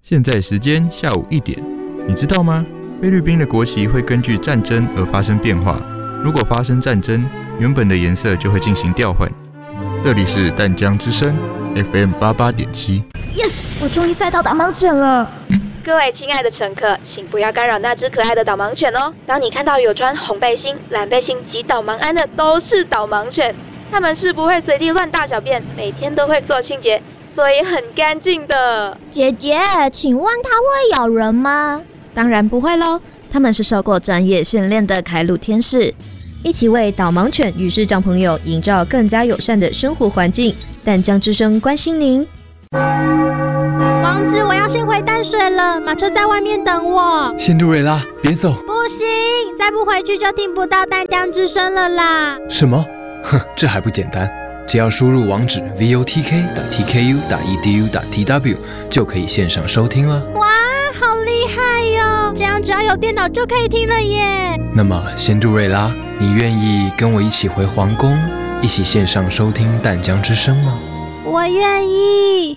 现在时间下午1点，你知道吗？菲律宾的国旗会根据战争而发生变化，如果发生战争，原本的颜色就会进行调换。这里是淡江之声 FM 88.7。 Yes， 我终于载到导盲犬了。 各位亲爱的乘客，请不要干扰那只可爱的导盲犬哦。当你看到有穿红背心、蓝背心及导盲鞍的，都是导盲犬。它们是不会随地乱大小便，每天都会做清洁，所以很干净的。 姐姐，请问它会咬人吗？ 当然不会咯，它们是受过专业训练的开路天使。一起为导盲犬与视障朋友营造更加友善的生活环境。淡江之声关心您。 王子，我要先回淡水了，马车在外面等我。 仙杜瑞拉，别走！ 不行，再不回去就听不到淡江之声了啦。 什么？哼，这还不简单，只要输入网址 votk.tku.edu.tw 就可以线上收听了。 哇，好厉害哟！这样只要有电脑就可以听了耶。 那么，仙杜瑞拉，你愿意跟我一起回皇宫，一起线上收听淡江之声吗？ 我愿意。